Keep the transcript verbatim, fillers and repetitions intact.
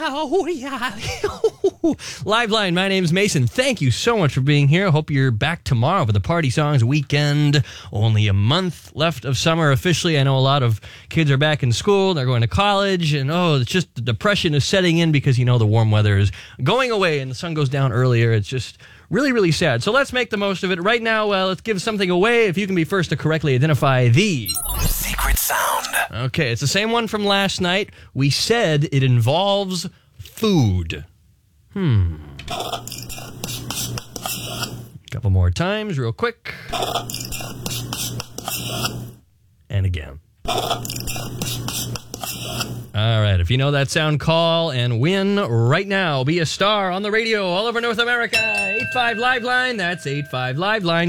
Live line, my name's Mason. Thank you so much for being here. I hope you're back tomorrow for the Party Songs weekend. Only a month left of summer officially. I know a lot of kids are back in school. They're going to college. And, oh, it's just the depression is setting in because, you know, the warm weather is going away and the sun goes down earlier. It's just really, really sad. So let's make the most of it. Right now, uh, let's give something away. If you can be first to correctly identify the secret sound. Okay, it's the same one from last night. We said it involves food. Hmm. Couple more times, real quick. And again. All right, if you know that sound, call and win right now. Be a star on the radio all over North America. eight five Live Line. That's eight five Live Line.